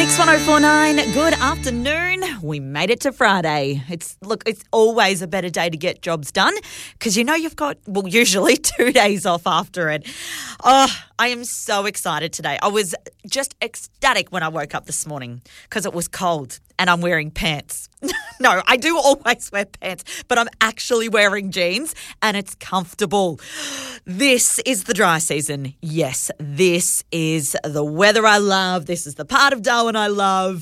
Mix 1049, good afternoon. We made it to Friday. It's always a better day to get jobs done because you know you've got, usually 2 days off after it. Oh, I am so excited today. I was just ecstatic when I woke up this morning because it was cold and I'm wearing pants. No, I do always wear pants, but I'm actually wearing jeans and it's comfortable. This is the dry season. Yes, this is the weather I love. This is the part of Darwin I love.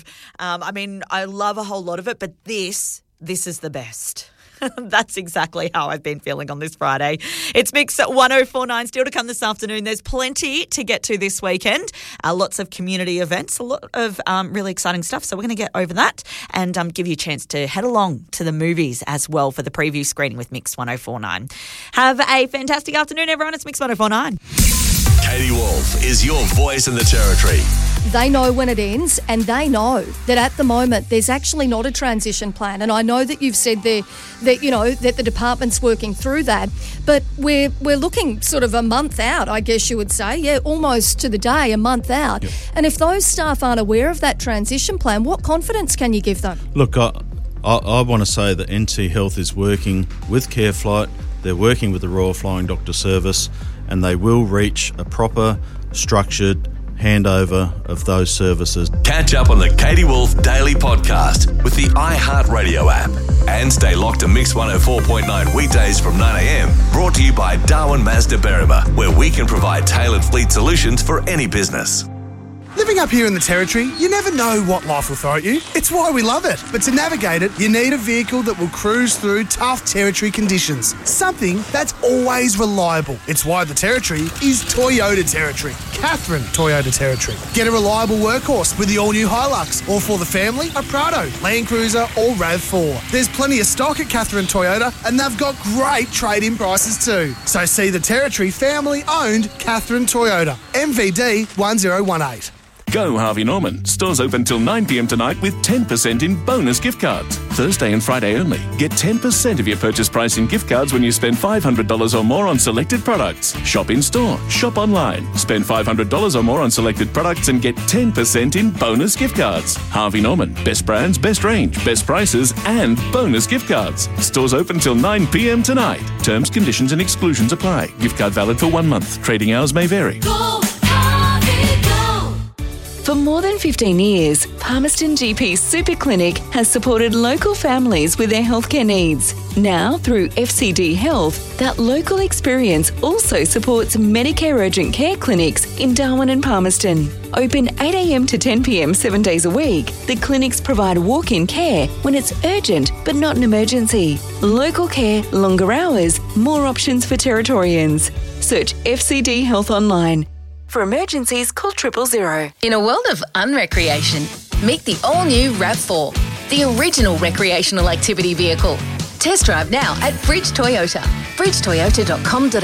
I love a whole lot of it, but this is the best. That's exactly how I've been feeling on this Friday. It's Mix at 1049, still to come this afternoon. There's plenty to get to this weekend. Lots of community events, a lot of really exciting stuff. So we're going to get over that and give you a chance to head along to the movies as well for the preview screening with Mix 1049. Have a fantastic afternoon, everyone. It's Mix 1049. Katie Wolf is your voice in the Territory. They know when it ends and they know that at the moment there's actually not a transition plan. And I know that you've said there that, that the department's working through that. But we're looking sort of a month out, I guess you would say. Yeah, almost to the day, a month out. Yep. And if those staff aren't aware of that transition plan, what confidence can you give them? Look, I want to say that NT Health is working with CareFlight. They're working with the Royal Flying Doctor Service and they will reach a proper, structured handover of those services. Catch up on the Katie Wolf Daily Podcast with the iHeartRadio app. And stay locked to Mix 104.9 weekdays from 9am. Brought to you by Darwin Mazda Berrima, where we can provide tailored fleet solutions for any business. Living up here in the Territory, you never know what life will throw at you. It's why we love it. But to navigate it, you need a vehicle that will cruise through tough Territory conditions. Something that's always reliable. It's why the Territory is Toyota Territory. Catherine Toyota Territory. Get a reliable workhorse with the all-new Hilux. Or for the family, a Prado, Land Cruiser or RAV4. There's plenty of stock at Catherine Toyota and they've got great trade-in prices too. So see the Territory family-owned Catherine Toyota. MVD 1018. Go Harvey Norman. Stores open till 9pm tonight with 10% in bonus gift cards. Thursday and Friday only. Get 10% of your purchase price in gift cards when you spend $500 or more on selected products. Shop in store. Shop online. Spend $500 or more on selected products and get 10% in bonus gift cards. Harvey Norman. Best brands, best range, best prices and bonus gift cards. Stores open till 9pm tonight. Terms, conditions and exclusions apply. Gift card valid for 1 month. Trading hours may vary. Go Harvey, go! For more than 15 years, Palmerston GP Super Clinic has supported local families with their healthcare needs. Now, through FCD Health, that local experience also supports Medicare urgent care clinics in Darwin and Palmerston. Open 8am to 10pm 7 days a week, the clinics provide walk-in care when it's urgent but not an emergency. Local care, longer hours, more options for Territorians. Search FCD Health online. For emergencies, call 000. In a world of unrecreation, meet the all-new RAV4, the original recreational activity vehicle. Test drive now at Bridge Toyota, bridgetoyota.com.au,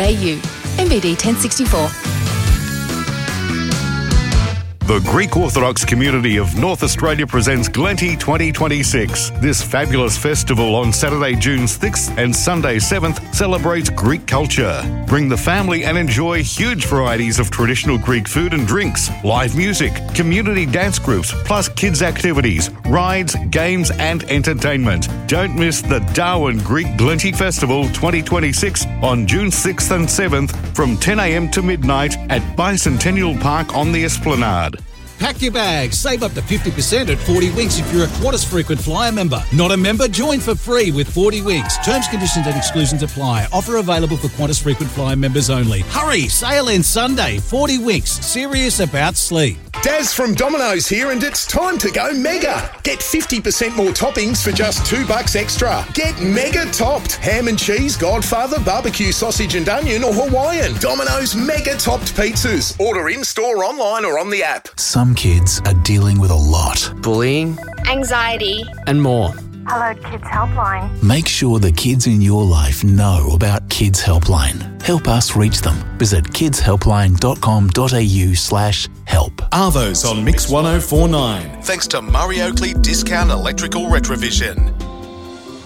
MBD 1064. The Greek Orthodox community of North Australia presents Glenty 2026. This fabulous festival on Saturday, June 6th and Sunday 7th celebrates Greek culture. Bring the family and enjoy huge varieties of traditional Greek food and drinks, live music, community dance groups, plus kids' activities, rides, games and entertainment. Don't miss the Darwin Greek Glenty Festival 2026 on June 6th and 7th from 10am to midnight at Bicentennial Park on the Esplanade. Pack your bags. Save up to 50% at 40 Winks if you're a Qantas Frequent Flyer member. Not a member? Join for free with 40 Winks. Terms, conditions and exclusions apply. Offer available for Qantas Frequent Flyer members only. Hurry! Sale ends Sunday. 40 Winks. Serious about sleep. Daz from Domino's here and it's time to go mega. Get 50% more toppings for just $2 extra. Get mega topped. Ham and cheese, Godfather, barbecue sausage and onion or Hawaiian. Domino's mega topped pizzas. Order in-store, online or on the app. Some kids are dealing with a lot. Bullying, anxiety, and more. Hello Kids Helpline. Make sure the kids in your life know about Kids Helpline. Help us reach them. Visit kidshelpline.com.au/help. Arvo's on Mix 1049. Thanks to Murray Oakley Discount Electrical Retrovision.